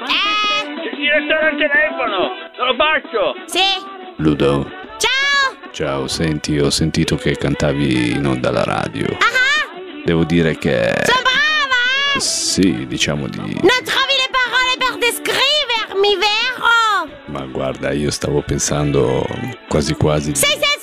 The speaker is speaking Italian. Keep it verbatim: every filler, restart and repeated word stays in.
Eh? Il direttore al telefono! Te lo faccio! Sì. Ludo. Ciao. Ciao, senti, ho sentito che cantavi in onda alla radio. Ah. Devo dire che... Sono brava! Sì, diciamo di... Non trovi le parole per descrivermi, vero? Ma guarda, io stavo pensando quasi quasi... Sei sempre